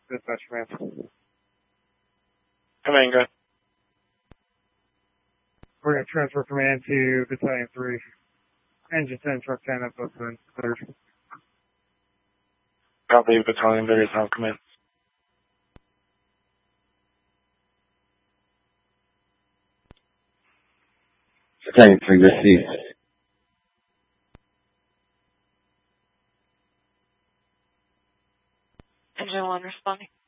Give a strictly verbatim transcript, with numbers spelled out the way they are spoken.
Dispatch command. Come in, good. We're going to transfer command to Battalion three. Engine ten, Truck ten, up up in third. Copy, Battalion Various Home Command. Battalion three received. Engine one responding.